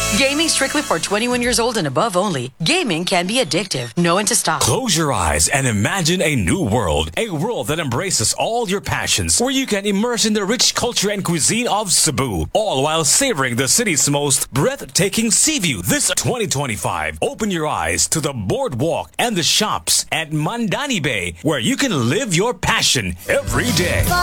Gaming strictly for 21 years old and above only. Gaming can be addictive. Know when to stop. Close your eyes and imagine a new world. A world that embraces all your passions, where you can immerse in the rich culture and cuisine of Cebu, all while savoring the city's most breathtaking sea view. This 2025, open your eyes to the boardwalk and the shops at Mandani Bay, where you can live your passion every day.